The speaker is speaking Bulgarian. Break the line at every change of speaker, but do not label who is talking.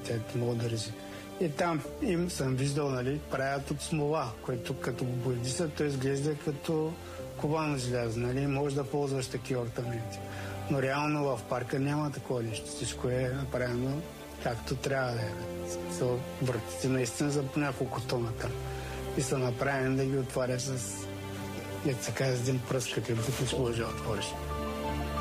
тя мога да рези. И там им съм виждал, нали, правят от смола, което като го боядисат, той изглежда като ковано желязо, нали, може да ползваш такива ортаменти. Но реално в парка няма такова нещо. Всичко е направено както трябва да е. Вратите наистина за по няколко тона там. И са направени да ги отваряш с, се казва, с един пръст, като бутиш може да отвориш.